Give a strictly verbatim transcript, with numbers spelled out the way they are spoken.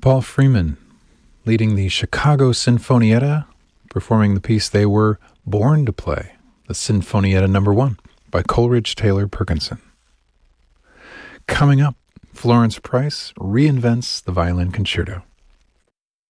Paul Freeman, leading the Chicago Sinfonietta, performing the piece they were born to play, the Sinfonietta Number One by Coleridge Taylor Perkinson. Coming up, Florence Price reinvents the violin concerto.